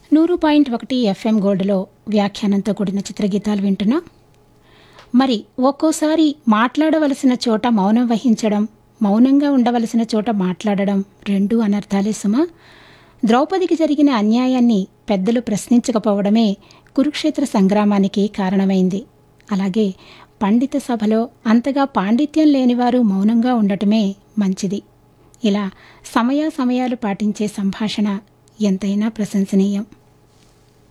100.1 FM గోల్డ్లో వ్యాఖ్యానంతో కూడిన చిత్రగీతాలు వింటున్నా. మరి ఒక్కోసారి మాట్లాడవలసిన చోట మౌనం వహించడం, మౌనంగా ఉండవలసిన చోట మాట్లాడడం రెండూ అనర్థాలే సుమా. ద్రౌపదికి జరిగిన అన్యాయాన్ని పెద్దలు ప్రశ్నించకపోవడమే కురుక్షేత్ర సంగ్రామానికి కారణమైంది. అలాగే పండిత సభలో అంతగా పాండిత్యం లేనివారు మౌనంగా ఉండటమే మంచిది. ఇలా సమయాలు పాటించే సంభాషణ ఎంతైనా ప్రశంసనీయం.